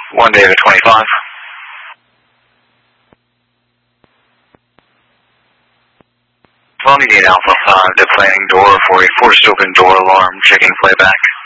1 David 25. Phone Gate Alpha 5, deplaning door for a forced open door alarm, checking playback.